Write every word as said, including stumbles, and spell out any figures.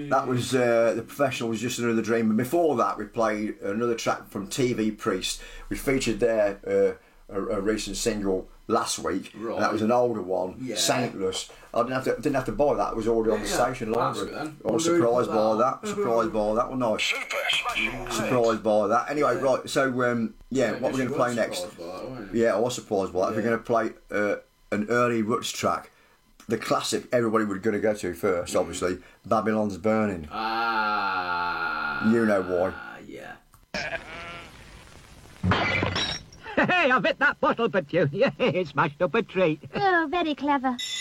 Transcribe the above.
That was uh, The Professional Was Just Another Dream. And before that, we played another track from T V Priest. We featured their uh, a, a recent single last week. Right. And that was an older one, yeah. Saintless. I didn't have to didn't have to buy that. It was already on the yeah, station yeah. library. That's I was surprised by that. Surprised by that. Well, nice. Super smashing. Surprised by that. Anyway, Yeah. right. So um, yeah, I what we're guess going to you play were next? surprised by that, weren't you? Yeah, I was surprised by that. Yeah. We're going to play uh, an early Roots track, the classic everybody was going to go to first, Mm. obviously, Babylon's Burning. Ah. You know why. Yeah. Hey, I've hit that bottle, Petunia. It smashed up a treat. Oh, very clever.